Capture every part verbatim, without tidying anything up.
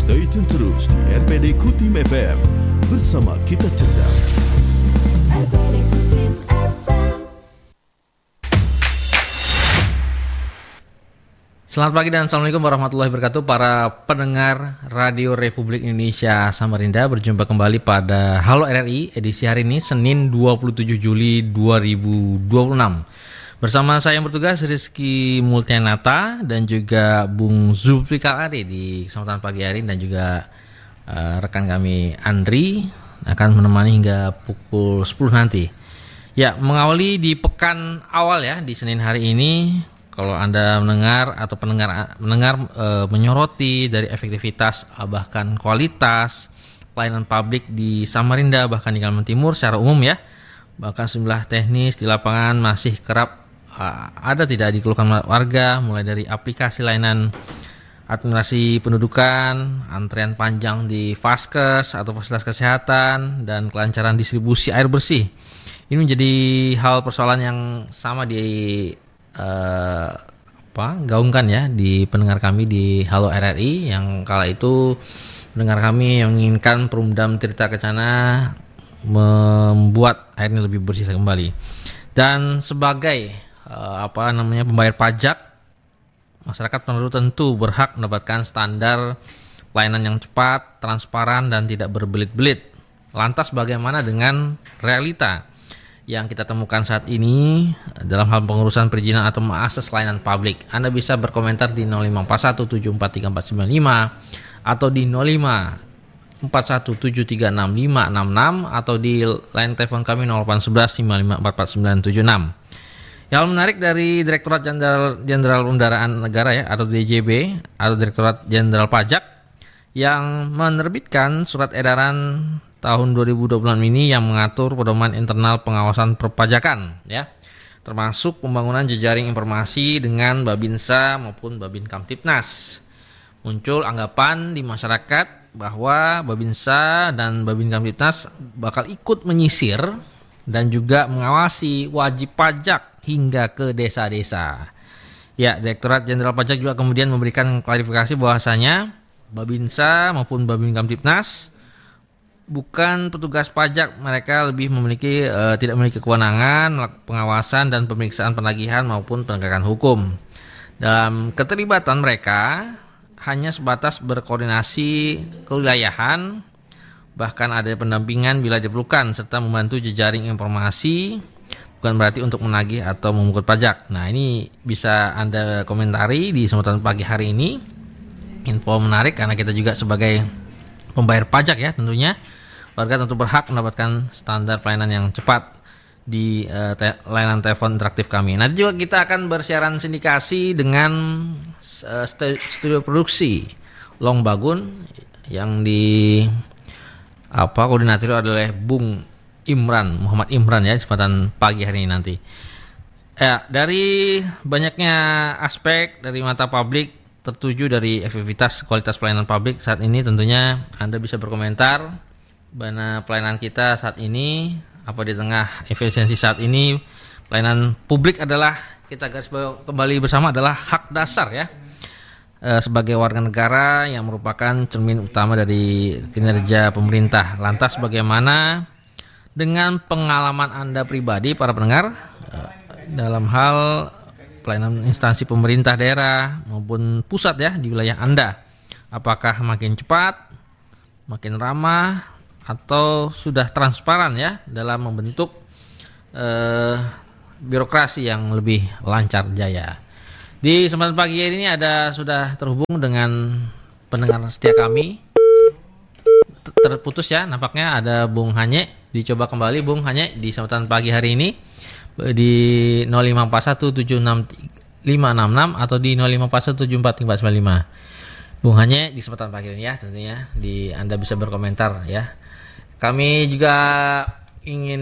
Stay tune terus di R P D Kutim F M. Bersama kita cerdas. R P D Kutim F M. Selamat pagi dan Assalamualaikum warahmatullahi wabarakatuh para pendengar Radio Republik Indonesia Samarinda. Berjumpa kembali pada Halo R R I edisi hari ini Senin dua puluh tujuh Juli dua ribu dua puluh enam. Bersama saya yang bertugas Rizky Multianata dan juga Bung Zulfikar Ari di kesempatan pagi hari, dan juga uh, rekan kami Andri akan menemani hingga pukul sepuluh nanti. Ya, mengawali di pekan awal ya di Senin hari ini. Kalau Anda mendengar atau pendengar mendengar e, menyoroti dari efektivitas bahkan kualitas pelayanan publik di Samarinda bahkan di Kalimantan Timur secara umum ya, bahkan sejumlah teknis di lapangan masih kerap e, ada tidak dikeluhkan warga, mulai dari aplikasi layanan administrasi pendudukan, antrean panjang di Vaskes atau fasilitas kesehatan, dan kelancaran distribusi air bersih. Ini menjadi hal persoalan yang sama di Uh, apa gaungkan ya di pendengar kami di Halo R R I, yang kala itu pendengar kami yang menginginkan Perumdam Tirta Kencana membuat airnya lebih bersih kembali. Dan sebagai uh, apa namanya pembayar pajak, masyarakat perlu tentu berhak mendapatkan standar pelayanan yang cepat, transparan, dan tidak berbelit-belit. Lantas bagaimana dengan realita yang kita temukan saat ini dalam hal pengurusan perizinan atau mengakses layanan publik? Anda bisa berkomentar di nol lima empat satu tujuh empat tiga empat sembilan lima atau di nol lima empat satu tujuh tiga enam lima enam enam atau di line telepon kami nol delapan satu satu lima lima empat empat sembilan tujuh enam. Yang menarik dari Direktorat Jenderal Jenderal Pemeliharaan Negara ya atau D J B atau Direktorat Jenderal Pajak yang menerbitkan surat edaran tahun dua ribu dua puluh enam ini yang mengatur pedoman internal pengawasan perpajakan ya, termasuk pembangunan jejaring informasi dengan Babinsa maupun Babin Kamtibnas. Muncul anggapan di masyarakat bahwa Babinsa dan Babin Kamtibnas bakal ikut menyisir dan juga mengawasi wajib pajak hingga ke desa-desa. Ya, Direktorat Jenderal Pajak juga kemudian memberikan klarifikasi bahwasanya Babinsa maupun Babin Kamtibnas bukan petugas pajak, mereka lebih memiliki e, tidak memiliki kewenangan pengawasan dan pemeriksaan penagihan maupun penegakan hukum. Dalam keterlibatan mereka hanya sebatas berkoordinasi kewilayahan, bahkan ada pendampingan bila diperlukan, serta membantu jejaring informasi, bukan berarti untuk menagih atau memungut pajak. Nah, ini bisa Anda komentari di kesempatan pagi hari ini. Info menarik karena kita juga sebagai pembayar pajak ya tentunya. Warga tentu berhak mendapatkan standar pelayanan yang cepat di uh, te- layanan telepon interaktif kami. Nanti juga kita akan bersiaran sindikasi dengan uh, st- studio produksi Long Bagun yang di apa koordinator adalah Bung Imran, Muhammad Imran ya, kesempatan pagi hari ini nanti. Ya, dari banyaknya aspek dari mata publik tertuju dari efektivitas kualitas pelayanan publik saat ini, tentunya Anda bisa berkomentar bagaimana pelayanan kita saat ini, apa di tengah efisiensi saat ini. Pelayanan publik adalah, kita garis bawah kembali bersama, adalah hak dasar ya e, sebagai warga negara yang merupakan cermin utama dari kinerja pemerintah. Lantas bagaimana dengan pengalaman Anda pribadi para pendengar e, dalam hal pelayanan instansi pemerintah daerah maupun pusat ya di wilayah Anda? Apakah makin cepat, makin ramah, atau sudah transparan ya dalam membentuk eh, birokrasi yang lebih lancar jaya? Di kesempatan pagi ini ada sudah terhubung dengan pendengar setia kami. Terputus ya nampaknya, ada Bung Hanye. Dicoba kembali Bung Hanye di kesempatan pagi hari ini di nol lima empat satu tujuh enam lima enam enam atau di nol lima empat satu tujuh empat tiga sembilan lima. Bung Hanye di kesempatan pagi ini ya tentunya di Anda bisa berkomentar ya. Kami juga ingin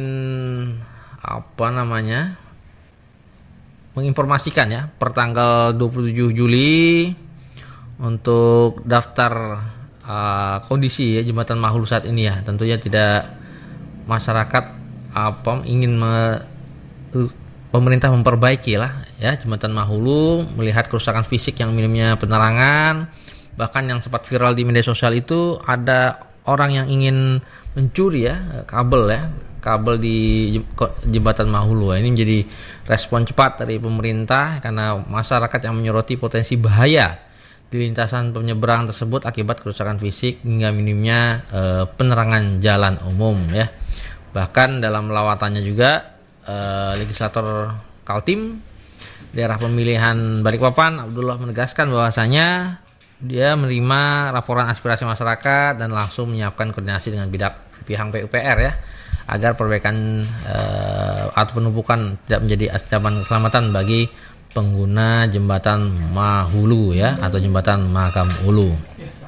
apa namanya menginformasikan ya, per tanggal dua puluh tujuh Juli untuk daftar uh, kondisi ya Jembatan Mahulu saat ini ya. Tentunya tidak masyarakat apa ingin me, pemerintah memperbaiki lah ya Jembatan Mahulu, melihat kerusakan fisik yang minimnya penerangan, Bahkan yang sempat viral di media sosial itu ada orang yang ingin mencuri ya kabel ya, kabel di jembatan Mahulu. Ini menjadi respon cepat dari pemerintah karena masyarakat yang menyoroti potensi bahaya di lintasan penyeberang tersebut akibat kerusakan fisik hingga minimnya e, penerangan jalan umum ya. Bahkan dalam lawatannya juga e, legislator Kaltim daerah pemilihan Balikpapan Abdullah menegaskan bahwasanya dia menerima laporan aspirasi masyarakat dan langsung menyiapkan koordinasi dengan bidak pihak P U P R ya agar perbaikan eh, atau penumpukan tidak menjadi ancaman keselamatan bagi pengguna jembatan Mahulu ya atau jembatan Mahakam Ulu.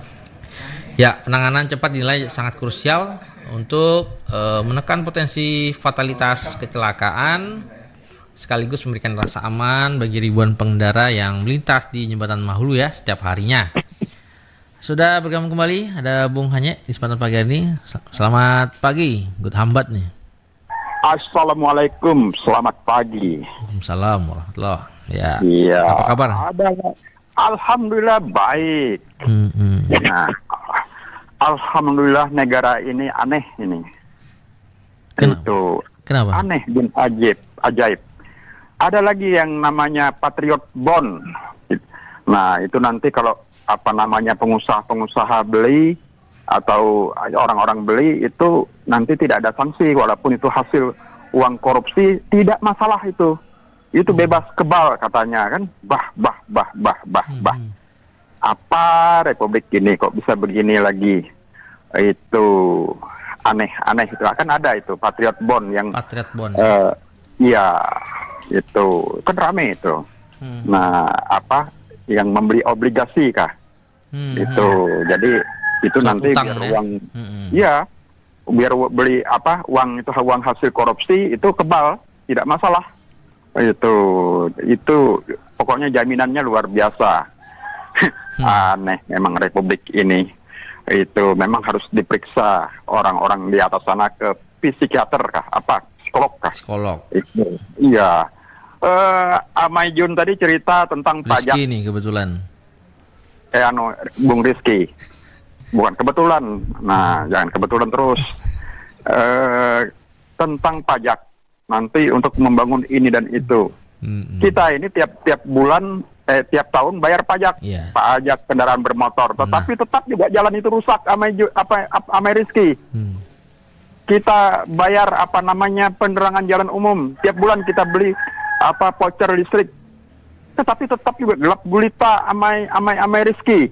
Ya, penanganan cepat dinilai sangat krusial untuk eh, menekan potensi fatalitas kecelakaan sekaligus memberikan rasa aman bagi ribuan pengendara yang melintas di jembatan Mahulu ya setiap harinya. Sudah bergabung kembali ada Bung Hanye di kesempatan pagi ini. Selamat pagi, good hambat nih. Assalamualaikum, selamat pagi. Waalaikumsalam warahmatullahi. Ya. Iya. Apa kabar? Ada, alhamdulillah baik. Hmm-hmm. Nah, alhamdulillah negara ini aneh ini. Kenapa? Itu Kenapa? Aneh bin ajaib, ajaib. Ada lagi yang namanya Patriot Bond. Nah, itu nanti kalau apa namanya pengusaha-pengusaha beli atau orang-orang beli itu nanti tidak ada sanksi walaupun itu hasil uang korupsi, tidak masalah itu. Itu bebas kebal katanya kan. Bah bah bah bah bah bah. Hmm. Apa republik ini kok bisa begini lagi? Itu aneh-aneh itu. Kan ada itu Patriot Bond yang Patriot Bond. Uh, iya, itu kan rame itu. Hmm. Nah, apa yang membeli obligasi kah? Hmm. Itu. Jadi itu Surat nanti utang, biar ya? uang Hmm. iya, biar beli apa uang itu uang hasil korupsi itu kebal, tidak masalah. Itu itu pokoknya jaminannya luar biasa. Hmm. Aneh memang republik ini. Itu memang harus diperiksa orang-orang di atas sana ke psikiater kah? Apa? Psikolog kah? Psikolog. Itu. Iya. Eh, Amai Jun tadi cerita tentang Rizky pajak. nih kebetulan. Eh, anu, Bung Rizky. Bukan kebetulan. Nah, jangan kebetulan terus. Eh, tentang pajak. Nanti untuk membangun ini dan itu. Hmm. Kita ini tiap-tiap bulan, eh, tiap tahun bayar pajak. Iya. Pajak kendaraan bermotor. Tetapi nah. tetap juga jalan itu rusak, Amai, apa, Amai Rizky. Hmm. Kita bayar apa namanya penerangan jalan umum. Tiap bulan kita beli apa voucher listrik. Tetapi tetap juga gelap gulita amai amai amai Rizky.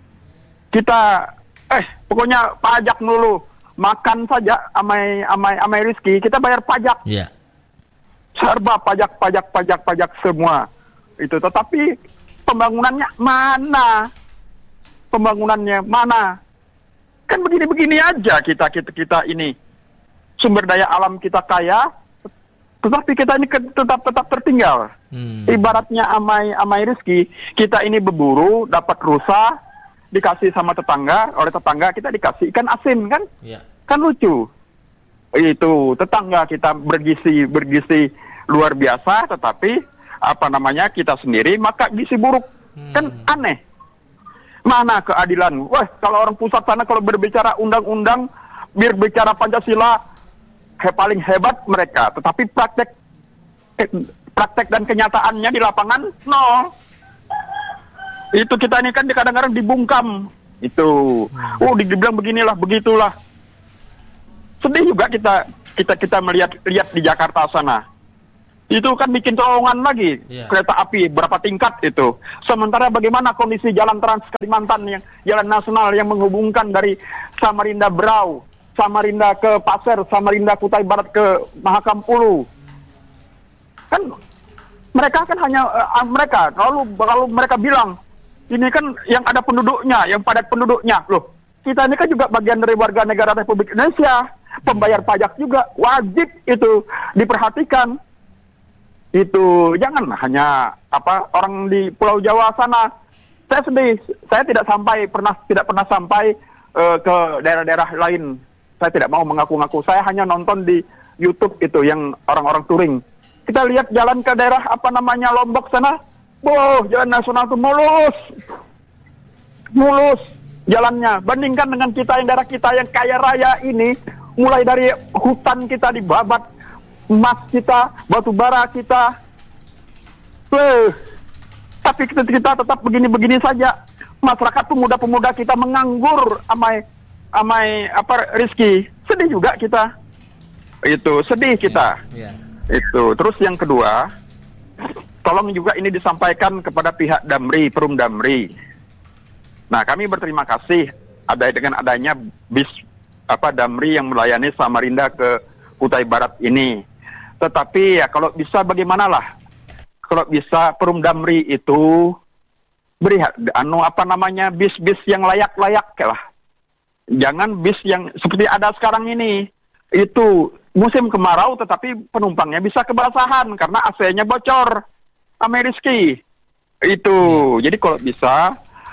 Kita eh pokoknya pajak dulu. Makan saja amai amai amai Rizky, kita bayar pajak. Iya. Yeah. Serba pajak pajak pajak pajak semua. Itu tetapi pembangunannya mana? Pembangunannya mana? Kan begini-begini aja kita kita kita ini. Sumber daya alam kita kaya, tetapi kita ini tetap tetap tertinggal. Hmm. Ibaratnya amai amai Rizky, kita ini berburu, dapat rusa, dikasih sama tetangga, oleh tetangga kita dikasih ikan asin kan? Yeah. Kan lucu. Itu tetangga kita bergizi bergizi luar biasa, tetapi apa namanya kita sendiri maka gizi buruk. Hmm. Kan aneh. Mana keadilan? Wah, kalau orang pusat sana kalau berbicara undang-undang, berbicara Pancasila, he, paling hebat mereka, tetapi praktek eh, praktek dan kenyataannya di lapangan nol. Itu kita ini kan kadang-kadang dibungkam. Itu, oh dibilang beginilah, begitulah. Sedih juga kita kita kita melihat lihat di Jakarta sana. Itu kan bikin terowongan lagi, yeah. Kereta api berapa tingkat itu. Sementara bagaimana kondisi jalan Trans Kalimantan yang jalan nasional yang menghubungkan dari Samarinda Berau, Samarinda ke Pasir, Samarinda Kutai Barat ke Mahakam Ulu. Kan mereka kan hanya uh, mereka lalu kalau mereka bilang ini kan yang ada penduduknya, yang padat penduduknya. Loh, kita ini kan juga bagian dari warga negara Republik Indonesia, pembayar pajak juga wajib itu diperhatikan. Itu jangan hanya apa orang di Pulau Jawa sana. Saya sedih, saya tidak sampai pernah tidak pernah sampai uh, ke daerah-daerah lain. Saya tidak mau mengaku-ngaku. Saya hanya nonton di YouTube itu yang orang-orang touring. Kita lihat jalan ke daerah apa namanya Lombok sana, boh jalan nasional itu mulus. mulus jalannya. Bandingkan dengan kita yang daerah kita yang kaya raya ini, mulai dari hutan kita dibabat, emas kita, batu bara kita. Eh, tapi kita, kita tetap begini-begini saja. Masyarakat pemuda-pemuda kita menganggur, amai amai apa Rizky. Sedih juga kita. Itu sedih kita. Yeah, yeah. Itu. Terus yang kedua, tolong juga ini disampaikan kepada pihak Damri, Perum Damri. Nah, kami berterima kasih ada dengan adanya bis apa Damri yang melayani Samarinda ke Kutai Barat ini. Tetapi ya kalau bisa bagaimanalah? Kalau bisa Perum Damri itu beri anu apa namanya bis-bis yang layak-layak lah. Jangan bis yang seperti ada sekarang ini. Itu musim kemarau tetapi penumpangnya bisa kebasahan karena A C-nya bocor. Ameriski. Itu. Jadi kalau bisa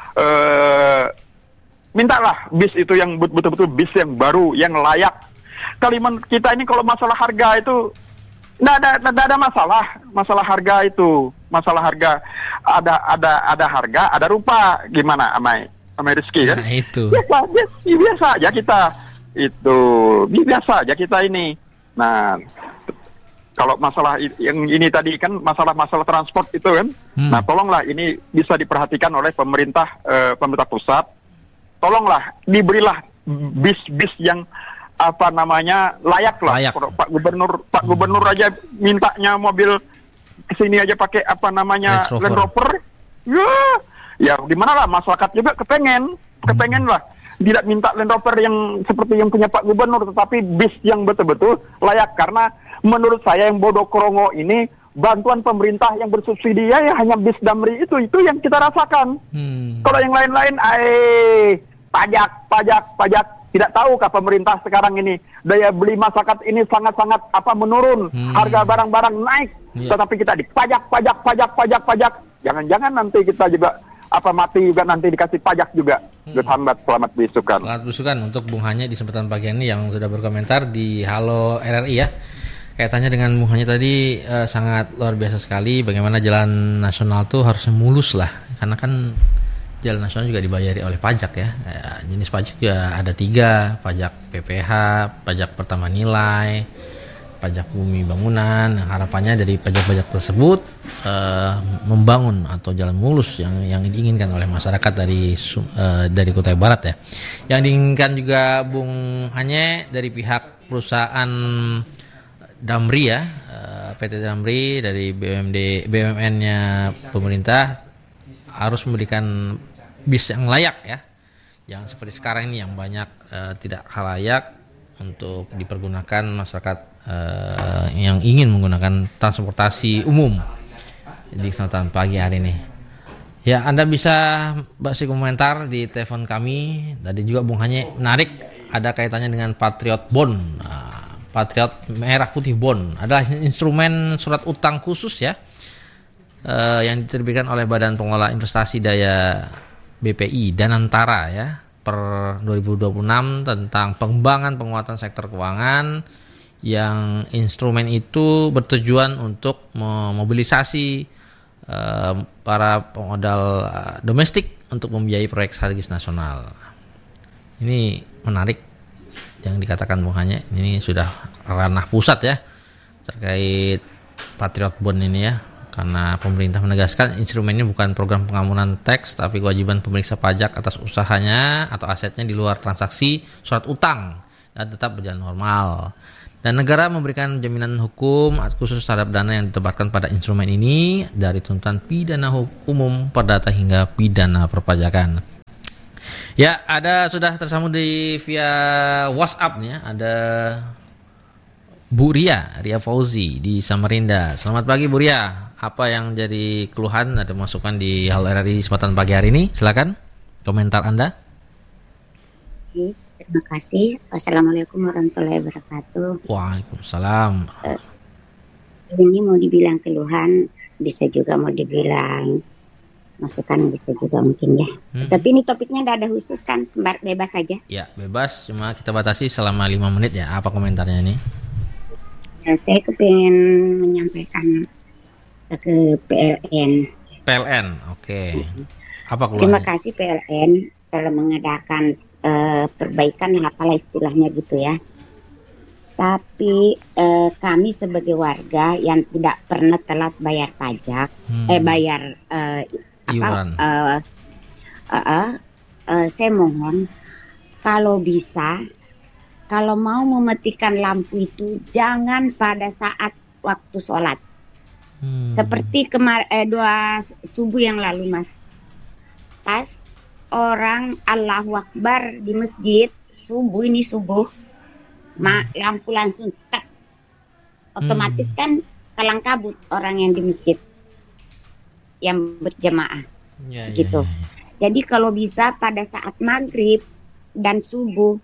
Uh, mintalah bis itu yang betul-betul bis yang baru, yang layak. Kalimantan kita ini kalau masalah harga itu nggak ada, nggak ada masalah, masalah harga itu, masalah harga ada ada ada harga, ada rupa, gimana Amai, Amai Rizky kan? Nah, itu. Biasa, biasa, biasa aja kita, itu biasa aja kita ini. Nah. Kalau masalah yang ini tadi kan masalah-masalah transport itu kan, hmm. nah tolonglah ini bisa diperhatikan oleh pemerintah eh, pemerintah pusat, tolonglah diberilah bis-bis yang apa namanya layak lah. Layak. Kalau Pak Gubernur Pak hmm. Gubernur aja mintanya mobil kesini aja pakai apa namanya Land Rover, ya, ya di mana lah masyarakat juga kepengen, kepengen lah. Tidak minta Land Rover yang seperti yang punya Pak Gubernur, tetapi bis yang betul-betul layak. Karena menurut saya yang bodoh krongo ini, bantuan pemerintah yang bersubsidi ya, ya hanya bis Damri itu, itu yang kita rasakan. Hmm. Kalau yang lain-lain, eh pajak, pajak, pajak. Tidak tahukah pemerintah sekarang ini daya beli masyarakat ini sangat-sangat apa menurun, hmm. harga barang-barang naik, yeah. tetapi kita dipajak, pajak, pajak, pajak, pajak. Jangan-jangan nanti kita juga apa mati juga nanti dikasih pajak juga. Hmm. Selamat, selamat belusukan. Selamat belusukan untuk Bung Hanya di kesempatan pagi ini yang sudah berkomentar di Halo R R I ya. Kaitannya dengan Bung Hanya tadi eh, sangat luar biasa sekali. Bagaimana jalan nasional tuh harusnya mulus lah, karena kan jalan nasional juga dibayari oleh pajak ya. Eh, jenis pajak juga ada tiga, pajak P P H, pajak pertama nilai, pajak bumi bangunan. Harapannya dari pajak-pajak tersebut uh, membangun atau jalan mulus yang yang diinginkan oleh masyarakat dari uh, dari Kutai Barat ya. Yang diinginkan juga Bung Hanya dari pihak perusahaan Damri ya, uh, P T Damri dari B U M D B U M N-nya pemerintah harus memberikan bis yang layak ya. Jangan seperti sekarang ini yang banyak uh, tidak halayak untuk dipergunakan masyarakat Uh, yang ingin menggunakan transportasi umum di kesempatan pagi hari ini. Ya, Anda bisa beri komentar di telepon kami. Tadi juga Bung Hanya menarik ada kaitannya dengan Patriot Bond. Nah, Patriot Merah Putih Bond adalah instrumen surat utang khusus ya, uh, yang diterbitkan oleh Badan Pengelola Investasi Daya B P I Danantara ya per dua ribu dua puluh enam tentang pengembangan penguatan sektor keuangan, yang instrumen itu bertujuan untuk memobilisasi uh, para pemodal uh, domestik untuk membiayai proyek strategis nasional. Ini menarik yang dikatakan Bung Hanya, ini sudah ranah pusat ya terkait Patriot Bond ini ya, karena pemerintah menegaskan instrumen ini bukan program pengampunan teks tapi kewajiban pemeriksa pajak atas usahanya atau asetnya di luar transaksi surat utang dan tetap berjalan normal. Dan negara memberikan jaminan hukum khusus terhadap dana yang ditempatkan pada instrumen ini dari tuntutan pidana umum, perdata hingga pidana perpajakan. Ya, ada sudah tersambung di via WhatsApp nih ya, ada Bu Ria, Ria Fauzi di Samarinda. Selamat pagi Bu Ria. Apa yang jadi keluhan atau masukan di Halo R R I kesempatan pagi hari ini? Silakan komentar Anda. Oke. Terima kasih. Wassalamualaikum warahmatullahi wabarakatuh. Waalaikumsalam. Uh, ini mau dibilang keluhan, bisa juga mau dibilang masukan, bisa juga mungkin ya. Hmm. Tapi ini topiknya tidak ada khusus kan, sembar bebas saja. Ya bebas, cuma kita batasi selama lima menit ya. Apa komentarnya ini? Ya, saya kepingin menyampaikan ke P L N. P L N, oke. Okay. Apa keluhannya? Terima kasih P L N telah mengadakan uh, perbaikan, apalah istilahnya gitu ya. Tapi uh, kami sebagai warga yang tidak pernah telat bayar pajak, hmm. eh bayar uh, apa? Uh, uh, uh, uh, saya mohon kalau bisa, kalau mau mematikan lampu itu jangan pada saat waktu sholat. Hmm. Seperti kemar eh, dua subuh yang lalu, Mas. Pas orang Allahu Akbar di masjid subuh ini subuh. Ma, lampu langsung tak, otomatis hmm. kan kalang kabut orang yang di masjid yang berjamaah ya, gitu. Ya, ya. Jadi kalau bisa pada saat maghrib dan subuh,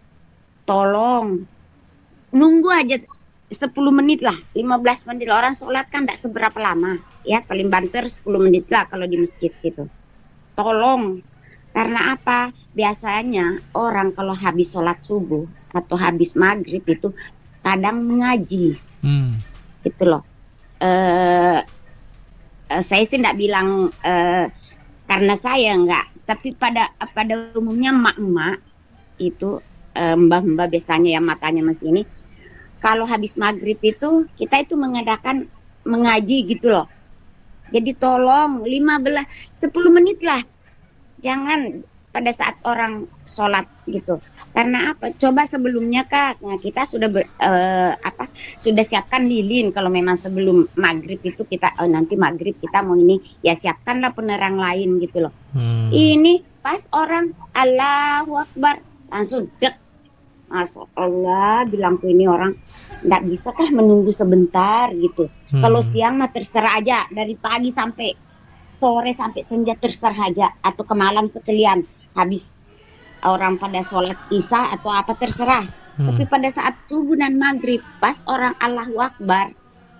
tolong nunggu aja sepuluh menit lah, lima belas menit. Orang sholat kan tidak seberapa lama ya, paling banter sepuluh menit lah kalau di masjid gitu. Tolong, karena apa? Biasanya orang kalau habis sholat subuh atau habis maghrib itu kadang mengaji, hmm. gitu loh. Uh, uh, saya sih tidak bilang uh, karena saya enggak, tapi pada pada umumnya emak-emak itu uh, mbah-mbah biasanya yang matanya masih ini, kalau habis maghrib itu kita itu mengadakan mengaji gitu loh. Jadi tolong lima belas sepuluh menit lah, jangan pada saat orang sholat gitu. Karena apa? Coba sebelumnya Kak, nah kita sudah ber, uh, apa sudah siapkan lilin. Kalau memang sebelum maghrib itu kita oh, nanti maghrib kita mau ini, ya siapkanlah penerang lain gitu loh. Hmm. Ini pas orang Allahu Akbar langsung dek, Masya Allah, bilangku ini orang nggak bisa kah menunggu sebentar gitu. Hmm. Kalau siang mah terserah aja, dari pagi sampai sore sampai senja terserah aja, atau ke malam sekalian habis orang pada sholat isya atau apa terserah. Hmm. Tapi pada saat subuh dan maghrib pas orang Allahu Akbar,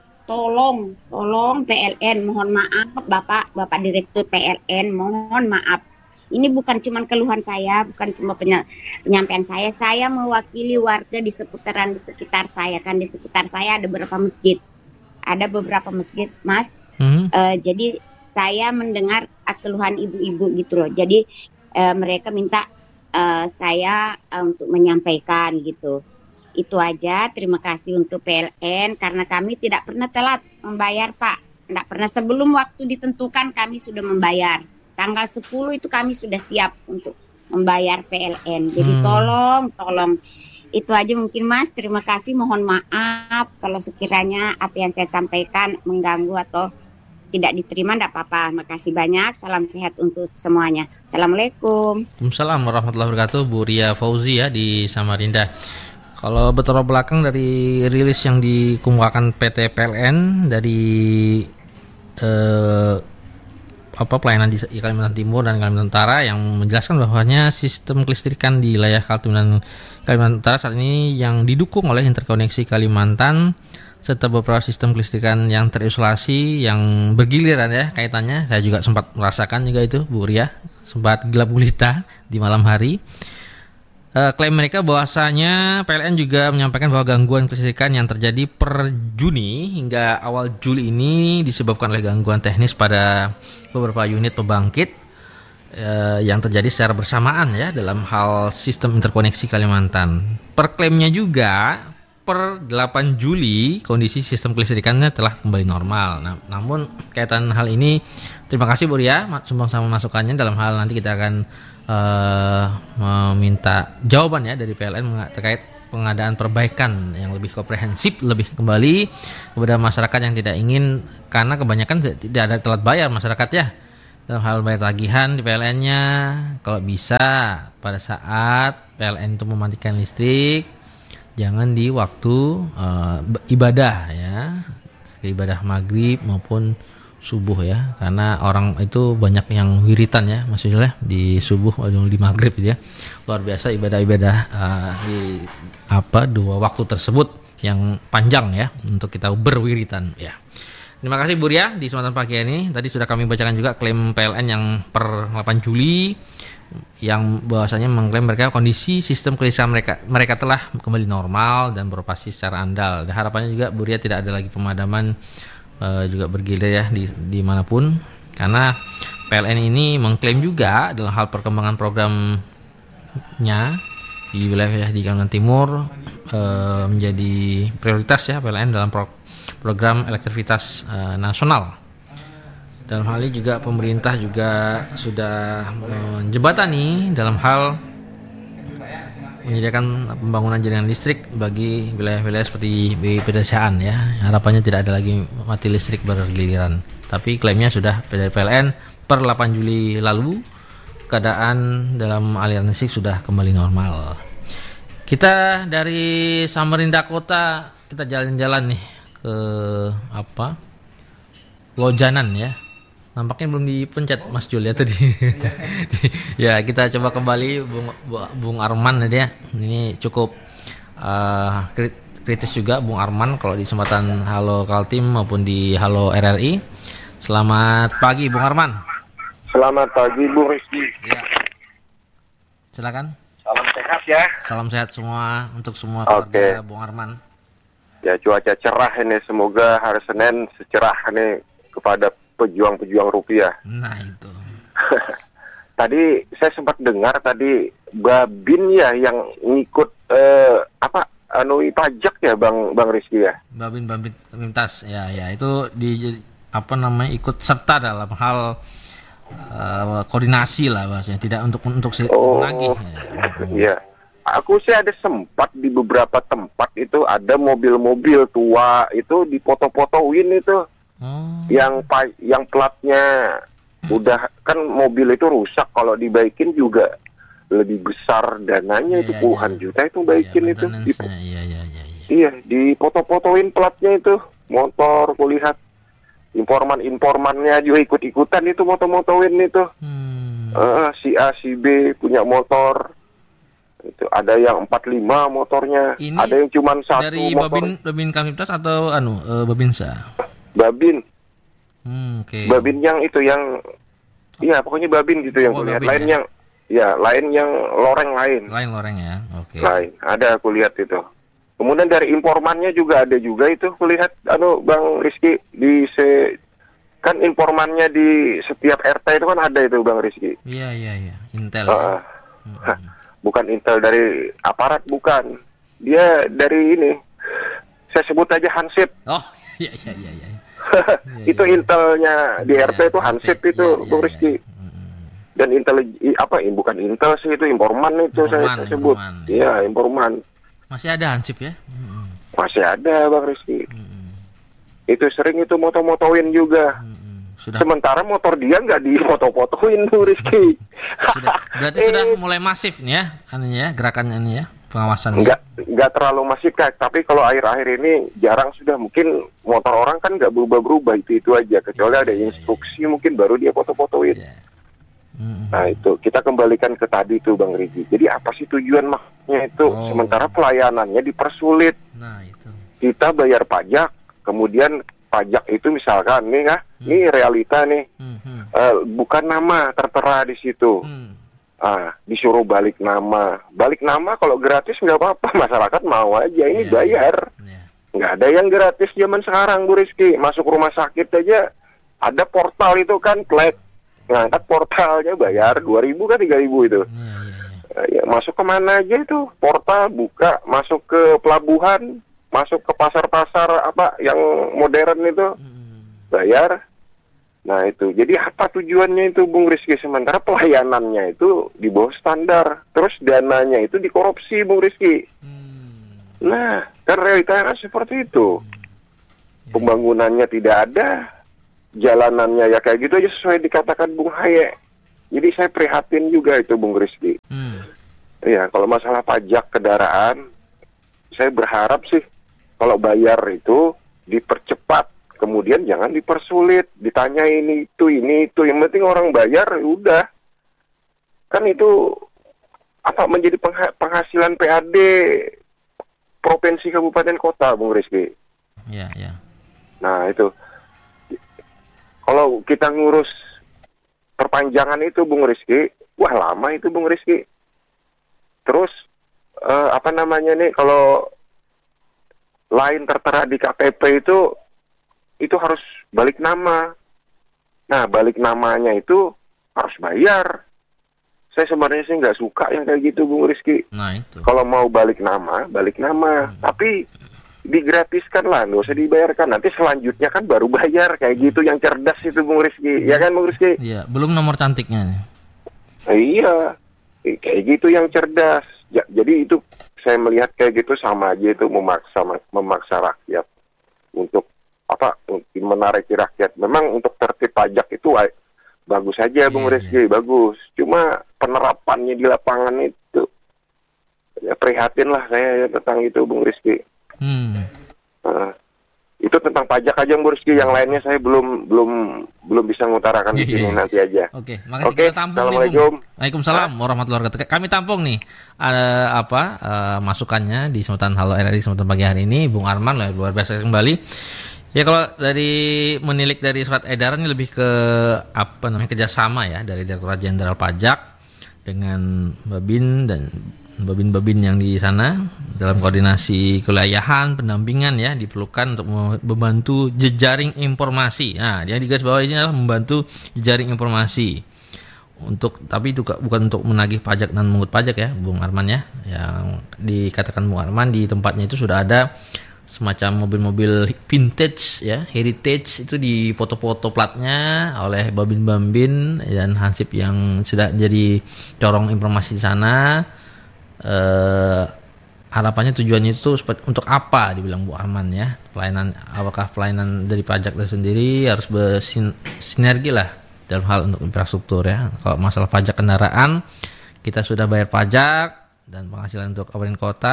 tolong tolong P L N mohon maaf Bapak Bapak Direktur P L N mohon maaf. Ini bukan cuma keluhan saya, bukan cuma penya, penyampaian saya. Saya mewakili warga di seputaran di sekitar saya, kan di sekitar saya ada beberapa masjid, ada beberapa masjid Mas. Hmm. Uh, jadi saya mendengar keluhan ibu-ibu gitu loh. Jadi uh, mereka minta uh, saya uh, untuk menyampaikan gitu. Itu aja. Terima kasih untuk P L N karena kami tidak pernah telat membayar Pak. Tidak pernah, sebelum waktu ditentukan kami sudah membayar. Tanggal sepuluh itu kami sudah siap untuk membayar P L N. Jadi hmm. tolong, tolong. Itu aja mungkin Mas. Terima kasih. Mohon maaf kalau sekiranya apa yang saya sampaikan mengganggu atau tidak diterima, tidak apa-apa. Makasih banyak. Salam sehat untuk semuanya. Assalamualaikum. Waalaikumsalam warahmatullahi wabarakatuh. Bu Ria Fauzi ya di Samarinda. Kalau bertolak belakang dari rilis yang dikemukakan P T P L N dari eh, apa pelayanan di Kalimantan Timur dan Kalimantan Utara yang menjelaskan bahwasanya sistem kelistrikan di wilayah Kaltim dan Kalimantan Utara saat ini yang didukung oleh interkoneksi Kalimantan serta beberapa sistem kelistrikan yang terisolasi yang bergiliran ya kaitannya. Saya juga sempat merasakan juga itu Bu Ria, sempat gelap gulita di malam hari. Uh, klaim mereka bahwasanya P L N juga menyampaikan bahwa gangguan kelistrikan yang terjadi per Juni hingga awal Juli ini disebabkan oleh gangguan teknis pada beberapa unit pembangkit uh, yang terjadi secara bersamaan ya dalam hal sistem interkoneksi Kalimantan. Per klaimnya juga per delapan Juli kondisi sistem kelistrikannya telah kembali normal. Nah, namun kaitan hal ini terima kasih Bu Ria sumbang sama masukannya. Dalam hal nanti kita akan Uh, meminta jawaban ya dari P L N terkait pengadaan perbaikan yang lebih komprehensif, lebih kembali kepada masyarakat yang tidak ingin, karena kebanyakan tidak ada telat bayar masyarakat ya dalam hal bayar tagihan di P L N-nya. Kalau bisa pada saat P L N itu mematikan listrik, jangan di waktu uh, ibadah ya, ibadah maghrib maupun subuh ya, karena orang itu banyak yang wiritan ya maksudnya di subuh atau di maghrib gitu ya. Luar biasa ibadah-ibadah uh, di apa dua waktu tersebut yang panjang ya untuk kita berwiritan ya. Terima kasih Bu Ria di kesempatan pagi ini. Tadi sudah kami bacakan juga klaim P L N yang per delapan Juli yang bahwasanya mengklaim mereka kondisi sistem kelistrikan mereka mereka telah kembali normal dan beroperasi secara andal. Dan harapannya juga Bu Ria tidak ada lagi pemadaman Uh, juga bergilir ya di dimanapun Karena P L N ini mengklaim juga dalam hal perkembangan programnya di wilayah di Kalimantan Timur eh, menjadi prioritas ya P L N dalam pro- program elektrifitas eh, nasional. Dalam hal ini juga pemerintah juga sudah menjembatani dalam hal menyediakan pembangunan jaringan listrik bagi wilayah-wilayah seperti di pedesaan ya. Harapannya tidak ada lagi mati listrik bergiliran. Tapi klaimnya sudah dari P L N per delapan Juli lalu keadaan dalam aliran listrik sudah kembali normal. Kita dari Samarinda Kota kita jalan-jalan nih ke apa? Lojanan ya. Nampaknya belum dipencet Mas Jul ya tadi. Ya kita coba kembali Bung, Bung Arman ya. Ini cukup uh, kritis juga Bung Arman kalau di kesempatan Halo Kaltim maupun di Halo R R I. Selamat pagi Bung Arman. Selamat pagi Bung Rizky. Ya. Silakan. Salam sehat ya. Salam sehat semua untuk semua Oke. keluarga Bung Arman. Ya cuaca cerah ini, semoga hari Senin secerah ini kepada pejuang-pejuang rupiah. Nah itu. Tadi saya sempat dengar tadi Babin ya yang ngikut eh, apa anui pajak ya Bang Bang Rizky ya. Babin Babin Lintas ya ya itu di apa namanya ikut serta dalam hal uh, koordinasi lah bahasanya, tidak untuk untuk Oh, lagi. Iya. Aku sih ada sempat di beberapa tempat itu ada mobil-mobil tua itu dipoto-potoin itu. Oh. Yang pa- yang platnya udah kan mobil itu rusak, kalau dibaikin juga lebih besar dananya, Iya, itu iya, puluhan iya. juta itu baikin Ya, itu. Di, iya iya iya iya. iya, dipoto-potoin platnya itu motor, kulihat informan-informannya juga ikut-ikutan itu moto-motoin itu. Hmm. Eh, si A si B punya motor. Itu ada yang empat puluh lima motornya, Ini ada yang cuma satu dari motor. Babin Babin Kamtipnas atau anu uh, Babinsa? Babin. Hmm, oke. Okay. Babin yang itu yang iya pokoknya Babin gitu yang Oh, kulihat. Babin, Lain ya? yang ya lain yang loreng lain. Lain loreng ya. Oke. Okay. Lain. Ada aku lihat itu. Kemudian dari informannya juga ada juga itu kulihat anu Bang Rizky di se kan informannya di setiap R T itu kan ada itu Bang Rizky. Iya iya iya. Intel. Uh, ya. Hah, bukan intel dari aparat, bukan. Dia dari ini. Saya sebut aja Hansip. Oh, iya iya iya iya. Itu iya. intelnya di Iya, R T itu Hansip iya, itu, iya, Bung iya. Rizky. Mm-mm. Dan intel apa? Bukan intel sih, itu informan itu saya, Informan, saya sebut. informan. Iya, informan. Masih ada Hansip ya? Mm-mm. Masih ada Bang Rizky. Mm-mm. Itu sering itu moto-motoin juga. Mm-mm. Sudah Sementara motor dia nggak di foto-fotoin Bung Rizky. sudah berarti Eh, sudah mulai masif nih ya, anunya ya, gerakannya ini ya, pengawasan. nggak nggak terlalu masif Kak, tapi kalau akhir-akhir ini jarang, sudah mungkin motor orang kan nggak berubah-berubah, itu itu aja, kecuali Iya, ada iya, instruksi mungkin baru dia foto-fotoin. Ya. Mm-mm. Nah itu kita kembalikan ke tadi tuh Bang Riki. Jadi apa sih tujuan maknya itu? Oh. Sementara pelayanannya dipersulit. Nah itu. Kita bayar pajak, kemudian pajak itu misalkan nih ya, Hmm. ini realita nih, Hmm. eh, bukan nama tertera di situ. Hmm. Ah, disuruh balik nama. Balik nama kalau gratis nggak apa-apa, masyarakat mau aja. Ini Iya, bayar. Ya. Nggak ada yang gratis zaman sekarang, Bu Rizky. Masuk rumah sakit aja ada portal itu kan, klik. Ngangkat portalnya bayar dua ribu kan tiga ribu itu. Ya, ya, ya. Eh, ya, masuk kemana aja itu? Portal buka, masuk ke pelabuhan, masuk ke pasar-pasar apa yang modern itu, Hmm. bayar. Nah itu, jadi apa tujuannya itu Bung Rizky? Sementara pelayanannya itu di bawah standar, terus dananya itu dikorupsi Bung Rizky. Hmm. Nah, kan realitanya kan seperti itu. Ya. Pembangunannya tidak ada, jalanannya ya kayak gitu aja sesuai dikatakan Bung Haye. Jadi saya prihatin juga itu Bung Rizky. Hmm. Iya, kalau masalah pajak kendaraan, saya berharap sih kalau bayar itu dipercepat, kemudian jangan dipersulit, ditanya ini itu ini itu, yang penting orang bayar udah. Kan itu apa menjadi pengha- penghasilan P A D provinsi kabupaten kota Bung Rizky. Ya, ya. Nah itu kalau kita ngurus perpanjangan itu Bung Rizky, wah lama itu Bung Rizky. Terus eh, apa namanya nih, kalau lain tertera di K T P itu itu harus balik nama. Nah, balik namanya itu harus bayar. Saya sebenarnya sih nggak suka yang kayak gitu, Bung Rizky. Nah itu. Kalau mau balik nama, balik nama. Hmm. Tapi digratiskan lah, nggak usah dibayarkan. Nanti selanjutnya kan baru bayar, kayak gitu yang cerdas itu, Bung Rizky. Ya kan, Bung Rizky? Iya, belum nomor cantiknya. Nah, iya, kayak gitu yang cerdas. Ya, jadi itu saya melihat kayak gitu sama aja itu memaksa memaksa rakyat untuk apa? Untuk menarik rakyat. Memang untuk tertib pajak itu bagus saja, Bung yeah, Rizky, yeah. bagus. Cuma penerapannya di lapangan itu ya prihatin lah saya ya, tentang itu, Bung Rizky. Hmm. Nah, itu tentang pajak aja, Bung Rizky. Yang lainnya saya belum belum belum bisa mengutarakan yeah, di sini yeah. nanti aja. Oke, okay, makasih okay, kita tampung. Assalamualaikum. Nih, Waalaikumsalam warahmatullahi wabarakatuh. Kami tampung nih ada apa uh, masukannya di kesempatan Halo R R I kesempatan pagi hari ini, Bung Arman luar biasa kembali. Ya kalau dari menilik dari surat edaran ini lebih ke apa namanya kerjasama ya dari Direktorat Jenderal Pajak dengan Babin dan Babin-Babin yang di sana dalam koordinasi kewilayahan pendampingan ya diperlukan untuk membantu jejaring informasi. Nah, yang digarisbawahi ini adalah membantu jejaring informasi untuk tapi itu bukan untuk menagih pajak dan mengut pajak ya, Bung Arman ya. Yang dikatakan Bung Arman di tempatnya itu sudah ada semacam mobil-mobil vintage ya, heritage itu di foto-foto platnya oleh Babin-Babin dan Hansip yang sudah jadi corong informasi di sana. Eh, harapannya tujuannya itu untuk apa dibilang Bu Arman ya, pelayanan apakah pelayanan dari pajak itu sendiri harus bersinergi lah dalam hal untuk infrastruktur ya. Kalau masalah pajak kendaraan kita sudah bayar pajak dan penghasilan untuk kabupaten kota.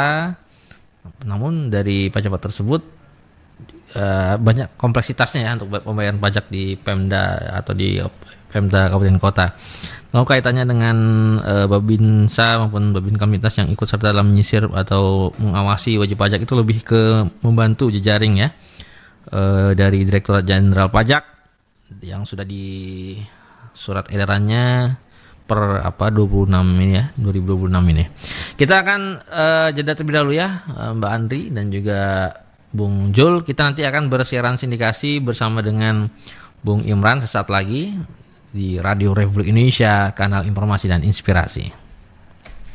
Namun dari pajak tersebut uh, banyak kompleksitasnya ya untuk pembayaran pajak di Pemda atau di Pemda kabupaten kota. Lalu kaitannya dengan uh, Babinsa maupun Babin Kamtibnas yang ikut serta dalam menyisir atau mengawasi wajib pajak itu lebih ke membantu jejaring ya uh, dari Direktorat Jenderal Pajak yang sudah di surat edarannya per apa dua puluh enam ini ya dua ribu dua puluh enam ini. Kita akan uh, jeda terlebih dahulu ya Mbak Andri dan juga Bung Jul. Kita nanti akan bersiaran sindikasi bersama dengan Bung Imran sesaat lagi di Radio Republik Indonesia, kanal informasi dan inspirasi.